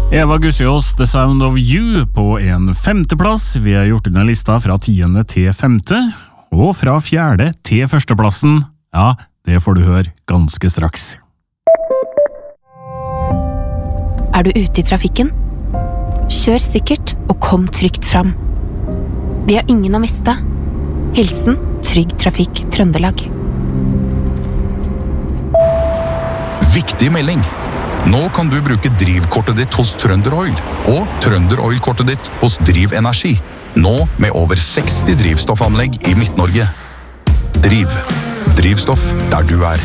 Eva Gussiås, The Sound of You, på en femteplass. Vi har gjort denne lista fra 10. til 5. Og fra 4. til 1. plassen. Ja, det får du høre ganske straks. Er du ute i trafikken? Kjør sikkert og kom trygt fram. Vi har ingen å miste. Hilsen Trygg Trafikk Trøndelag. Viktig melding. Nå kan du bruke drivkortet ditt hos Trønder Oil og Trønder Oil-kortet ditt hos Driv Energi. Nå med over 60 drivstoffanlegg i Midt-Norge. Driv. Drivstoff der du er.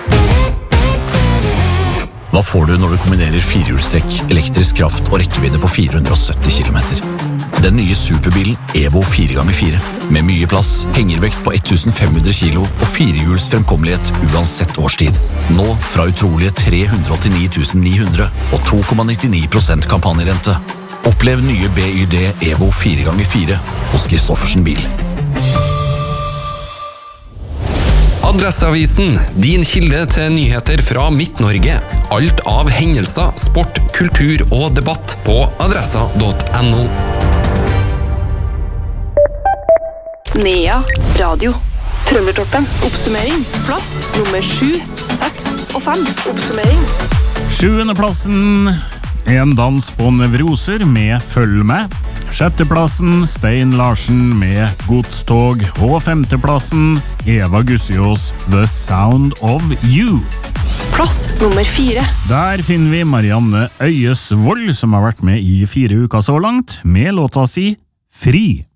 Hva får du når du kombinerer firehjulstrekk, elektrisk kraft og rekkevidde på 470 km? Den nye superbilen Evo 4x4, med mye plass, hengervekt på 1500 kilo og firehjuls fremkommelighet uansett årstid. Nå fra utrolige 389 900 og 2,99% kampanjerente. Opplev nye BYD Evo 4x4 hos Kristoffersen Bil. Adresseavisen, din kilde til nyheter fra Midt-Norge. Alt av hendelser, sport, kultur og debatt på adressa.no. Nea Radio. Trøndertoppen. Oppsummering. Plass nummer 7, 6 og 5. Oppsummering. 7. plassen, En dans på nevroser med Følg med. 6. plassen, Stein Larsen med Godstog. Og 5. plassen, Eva Gussiås, The Sound of You. Plass nummer 4. Der finner vi Marianne Øyesvold, som har vært med i 4 uker så langt, med låta si Fri.